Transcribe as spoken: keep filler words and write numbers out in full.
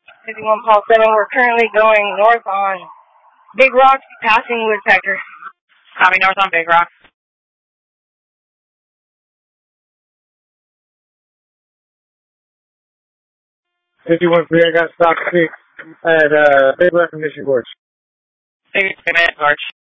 fifty-one Paul seven, we're currently going north on Big Rock, passing Woodpecker. Copy, north on Big Rock. fifty-one three, I got stock six at uh, Big Recognition Gorge. Six minute Gorge.